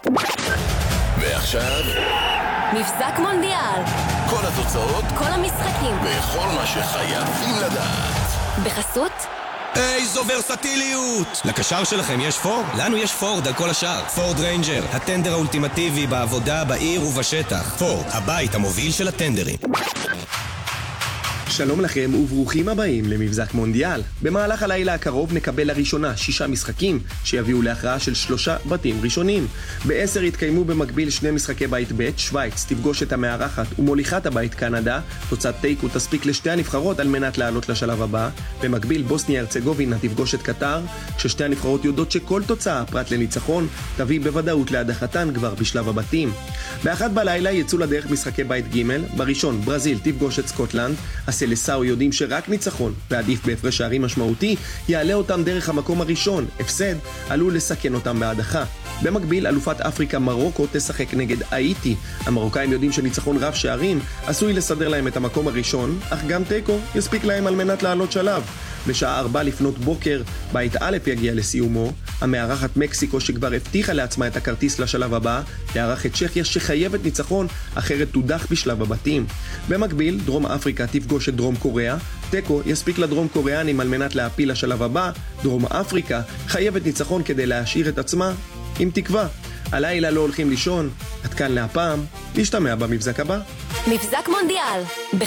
ועכשיו מבזק מונדיאל. כל התוצאות, כל המשחקים, וכל מה שחייבים לדעת. בחסות איזו ורסטיליות! לקשר שלכם יש פורד? לנו יש פורד על כל השאר. פורד ריינג'ר, הטנדר האולטימטיבי בעבודה, בעיר ובשטח. פורד, הבית המוביל של הטנדרים. שלום לכם וברוכים הבאים למבזק מונדיאל. במהלך הלילה הקרוב נקבל לראשונה 6 משחקים שיביאו להכרעה של 3 בתים ראשונים. ב-10 יתקיימו במקביל 2 משחקי בית ב'. שוויץ תפגוש את המארחת ומוליכת הבית קנדה. תוצאת תיקו תספיק לשתי הנבחרות על מנת לעלות לשלב הבא. במקביל בוסניה הרצגובינה תפגוש את קטר, כששתי הנבחרות יודעות שכל תוצאה פרט לניצחון תביא בוודאות להדחתן כבר בשלב הבתים. באחת בלילה יצאו לדרך משחקי בית ג'. בראשון ברזיל תפגוש את סקוטלנד. הסלסאו יודעים שרק ניצחון ועדיף בהפרש שערים משמעותי יעלה אותם דרך המקום הראשון. הפסד עלול לסכן אותם בהדחה. במקביל אלופת אפריקה מרוקו תשחק נגד האיטי. המרוקאים יודעים שניצחון רב שערים עשוי לסדר להם את המקום הראשון, אך גם תיקו יספיק להם על מנת לעלות שלב. בשעה 4 לפנות בוקר בית א' יגיע לסיומו. המארחת מקסיקו שכבר הבטיחה לעצמה את הכרטיס לשלב הבא תארח את צ'כיה שחייבת ניצחון אחרת תודח בשלב הבתים. במקביל דרום אפריקה תפגוש את דרום קוריאה. תיקו יספיק לדרום קוריאנים על מנת להפיל לשלב הבא. דרום אפריקה חייבת ניצחון כדי להשאיר את עצמה עם תקווה. הלילה לא הולכים לישון. עד כאן להפעם, נשתמע במבזק הבא. מבזק מונדיאל.